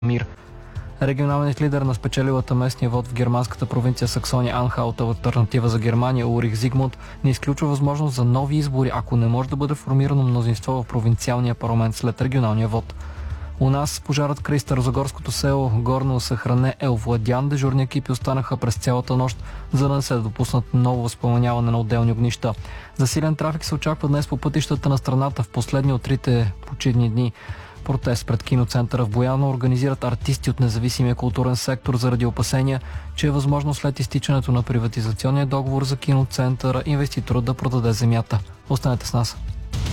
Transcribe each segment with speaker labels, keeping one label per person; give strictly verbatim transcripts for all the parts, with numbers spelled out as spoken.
Speaker 1: мир. Регионалният лидер на спечелилата местния вод в германската провинция Саксония Анхалт, алтернатива за Германия, Улрих Зигмунд, не изключва възможност за нови избори, ако не може да бъде формирано мнозинство в провинциалния парламент след регионалния вод. У нас пожарът край старозагорското село Горно Съхране е овладян. Дежурни екипи останаха през цялата нощ, за да не се допуснат ново възпламеняване на отделни огнища. Засилен трафик се очаква днес по пътищата на страната в последни от трите почивни дни. Протест пред киноцентъра в Бояна организират артисти от независимия културен сектор заради опасения, че е възможно след изтичането на приватизационния договор за киноцентъра инвеститорът да продаде земята. Останете с нас.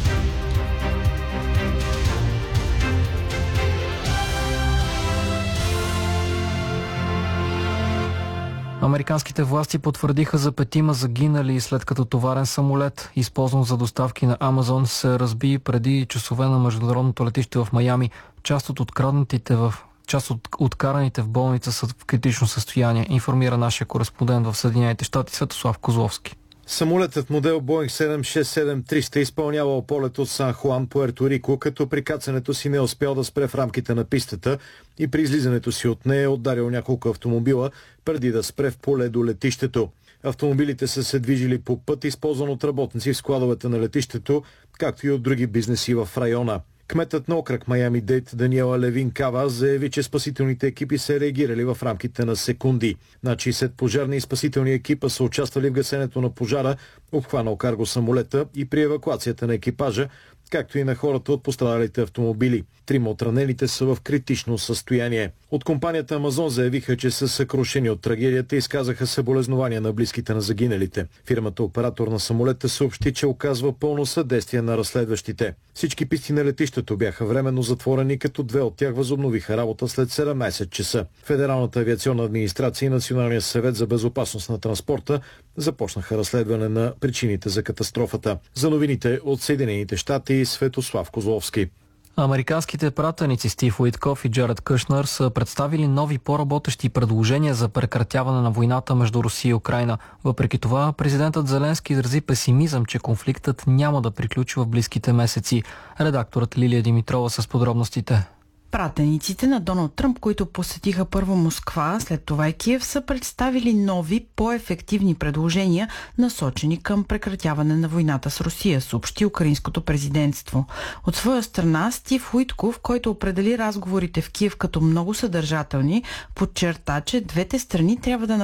Speaker 1: Американските власти потвърдиха за петима загинали, след като товарен самолет, използван за доставки на Амазон, се разби преди часове на международното летище в Майами. Част от откраднатите в Част от откараните в болница са в критично състояние, информира нашия кореспондент в Съединените щати Светослав Козловски.
Speaker 2: Самолетът модел Боинг седем шест седем триста изпълнявал полет от Сан Хуан, Пуерто Рико, като при кацането си не успял да спре в рамките на пистата и при излизането си от нея е ударил няколко автомобила преди да спре в поле до летището. Автомобилите са се движили по път, използван от работници в складовете на летището, както и от други бизнеси в района. Кметът на окръг Майами-Дейд Даниела Левин Кава заяви, че спасителните екипи са реагирали в рамките на секунди. Над шейсет пожарни и спасителни екипа са участвали в гасенето на пожара, обхванал карго самолета, и при евакуацията на екипажа, както и на хората от пострадалите автомобили. Трима от ранените са в критично състояние. От компанията Амазон заявиха, че са съкрушени от трагедията и изказаха съболезнования на близките на загиналите. Фирмата оператор на самолета съобщи, че оказва пълно съдействие на разследващите. Всички писти на летището бяха временно затворени, като две от тях възобновиха работа след седемнайсет часа. Федералната авиационна администрация и Националния съвет за безопасност на транспорта започнаха разследване на причините за катастрофата. За новините от Съединените щати, Светослав Козловски.
Speaker 1: Американските пратеници Стив Уитков и Джаред Кушнер са представили нови по-работещи предложения за прекратяване на войната между Русия и Украйна. Въпреки това, президентът Зеленски изрази песимизъм, че конфликтът няма да приключи в близките месеци. Редакторът Лилия Димитрова с подробностите.
Speaker 3: Пратениците на Доналд Тръмп, които посетиха първо Москва, след това и Киев, са представили нови, по-ефективни предложения, насочени към прекратяване на войната с Русия, съобщи украинското президентство. От своя страна, Стив Уитков, който определи разговорите в Киев като много съдържателни, подчерта, че двете страни трябва да